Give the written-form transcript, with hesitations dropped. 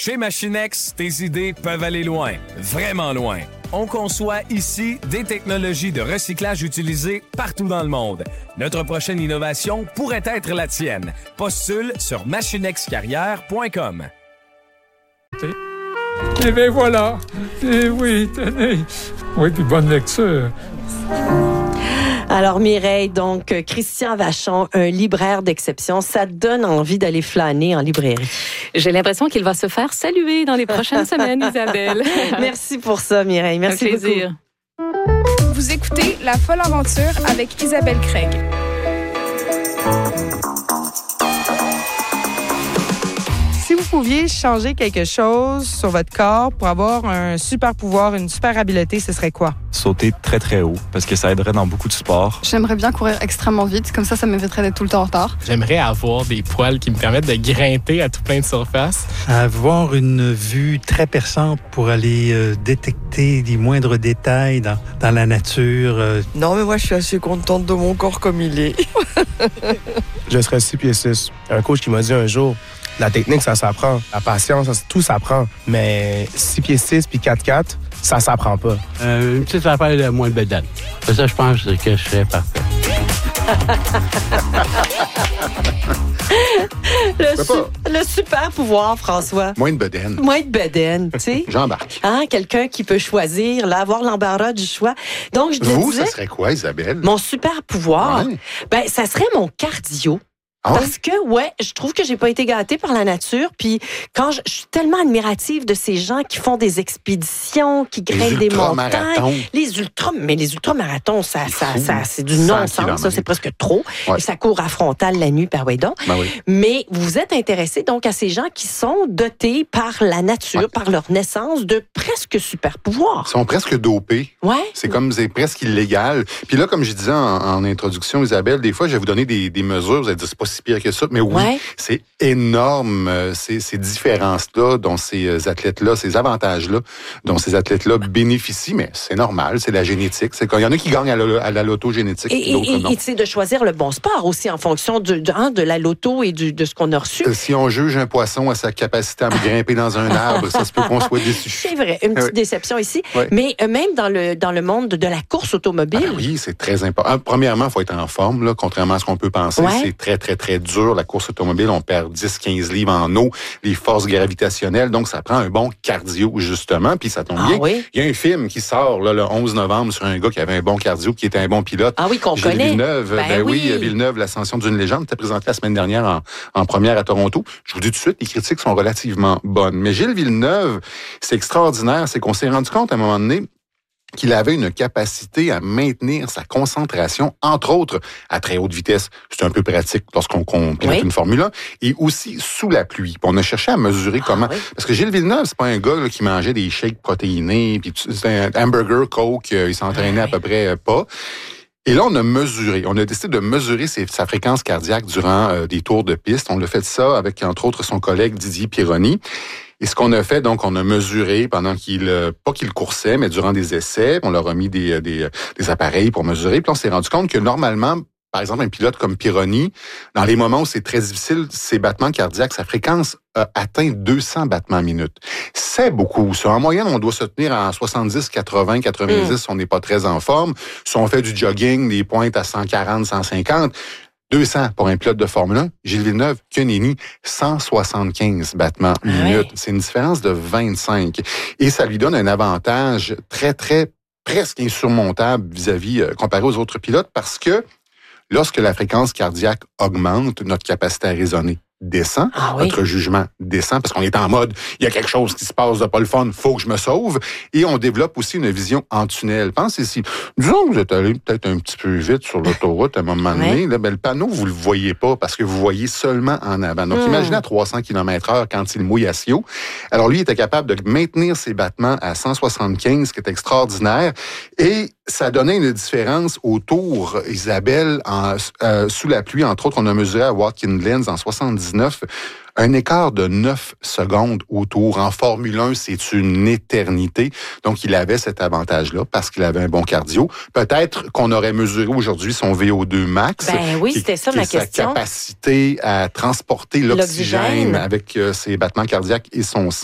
Chez Machinex, tes idées peuvent aller loin, vraiment loin. On conçoit ici des technologies de recyclage utilisées partout dans le monde. Notre prochaine innovation pourrait être la tienne. Postule sur machinexcarrière.com. Et bien voilà. Et oui, tenez. Oui, puis bonne lecture. Alors Mireille, donc Christian Vachon, un libraire d'exception, ça donne envie d'aller flâner en librairie. J'ai l'impression qu'il va se faire saluer dans les prochaines semaines, Isabelle. Merci pour ça, Mireille. Merci beaucoup. Plaisir. Vous écoutez La Folle Aventure avec Isabelle Craig. Si vous pouviez changer quelque chose sur votre corps pour avoir un super pouvoir, une super habileté, ce serait quoi? Sauter très très haut, parce que ça aiderait dans beaucoup de sports. J'aimerais bien courir extrêmement vite, comme ça m'éviterait d'être tout le temps en retard. J'aimerais avoir des poils qui me permettent de grimper à tout plein de surfaces. Avoir une vue très perçante pour aller détecter les moindres détails dans la nature. Non, mais moi, je suis assez contente de mon corps comme il est. Je serais 6 pieds 6. Un coach qui m'a dit un jour, la technique, ça s'apprend. La patience, tout s'apprend. Mais 6 pieds 6 puis 4-4, ça s'apprend pas. Une petite affaire de moins de bedaine. Ça, je pense que je serais parfait. Le super pouvoir, François. Moins de bedaine. Moins de bedaine, tu sais. J'embarque. Hein, quelqu'un qui peut choisir, là, avoir l'embarras du choix. Donc, je Vous, disais, ça serait quoi, Isabelle? mon super pouvoir, Ouais. ça serait mon cardio. Ah ouais? Parce que, je trouve que j'ai pas été gâtée par la nature. Puis, quand je suis tellement admirative de ces gens qui font des expéditions, qui grimpent des montagnes. Les ultramarathons, ça, c'est du non-sens. Ça, c'est presque trop. Ouais. Et ça court à frontal la nuit, par donc. Ben oui. Mais vous êtes intéressé, donc, à ces gens qui sont dotés par la nature, par leur naissance, de presque super pouvoirs. Ils sont presque dopés. Ouais. C'est presque illégal. Puis là, comme je disais en introduction, Isabelle, des fois, je vais vous donner des mesures. Vous allez dire, c'est pas si pire que ça. Mais oui, c'est énorme, ces différences-là dont ces athlètes-là, ces avantages-là dont ces athlètes-là bénéficient. Mais c'est normal, c'est la génétique. Il y en a qui gagnent à la loto génétique, d'autres non. Et c'est de choisir le bon sport aussi en fonction de la loto et de ce qu'on a reçu. Si on juge un poisson à sa capacité à grimper dans un arbre, ça se peut qu'on soit déçu. C'est vrai, une petite déception ici. Ouais. Mais même dans le monde de la course automobile. Oui, c'est très important. Premièrement, il faut être en forme, là, contrairement à ce qu'on peut penser. Ouais. C'est très, très, très dur, la course automobile. On perd 10-15 livres en eau, les forces gravitationnelles. Donc, ça prend un bon cardio, justement. Puis, ça tombe bien. Oui? Il y a un film qui sort là, le 11 novembre sur un gars qui avait un bon cardio, qui était un bon pilote. Ah oui, qu'on Gilles connaît. Villeneuve. Villeneuve, l'ascension d'une légende, était présenté la semaine dernière en première à Toronto. Je vous dis tout de suite, les critiques sont relativement bonnes. Mais Gilles Villeneuve, c'est extraordinaire. C'est qu'on s'est rendu compte à un moment donné qu'il avait une capacité à maintenir sa concentration, entre autres, à très haute vitesse. C'est un peu pratique lorsqu'on pilote une Formule 1. Et aussi sous la pluie. Puis on a cherché à mesurer comment. Parce que Gilles Villeneuve, c'est pas un gars là, qui mangeait des shakes protéinés, puis c'est un hamburger, Coke, il s'entraînait à peu près pas. Et là, on a décidé de mesurer sa fréquence cardiaque durant des tours de piste. On l'a fait ça avec, entre autres, son collègue Didier Pironi. Et ce qu'on a fait, donc, on a mesuré pendant pas qu'il coursait, mais durant des essais. On leur a mis des appareils pour mesurer. Puis on s'est rendu compte que normalement, par exemple, un pilote comme Pironi, dans les moments où c'est très difficile, ses battements cardiaques, sa fréquence a atteint 200 battements minute. C'est beaucoup. Ça. En moyenne, on doit se tenir à 70, 80, 90 si on n'est pas très en forme. Si on fait du jogging, des pointes à 140, 150... 200 pour un pilote de Formule 1. Gilles Villeneuve, que nenni, 175 battements minute. C'est une différence de 25. Et ça lui donne un avantage très, très, presque insurmontable vis-à-vis, comparé aux autres pilotes, parce que lorsque la fréquence cardiaque augmente, notre capacité à raisonner descend, notre jugement descend, parce qu'on est en mode, il y a quelque chose qui se passe de pas le fun, faut que je me sauve, et on développe aussi une vision en tunnel. Pensez ici, disons que vous êtes allé peut-être un petit peu vite sur l'autoroute à un moment donné, là, le panneau, vous le voyez pas, parce que vous voyez seulement en avant. Donc, imaginez à 300 km/h quand il mouille à Sio. Alors, lui, il était capable de maintenir ses battements à 175, ce qui est extraordinaire, et ça donnait une différence autour, Isabelle, sous la pluie. Entre autres, on a mesuré à Watkins Glen en 79, un écart de 9 secondes autour. En Formule 1, c'est une éternité. Donc, il avait cet avantage-là parce qu'il avait un bon cardio. Peut-être qu'on aurait mesuré aujourd'hui son VO2 max. Ben oui, c'était ça ma question. Sa capacité à transporter l'oxygène avec ses battements cardiaques et son sang.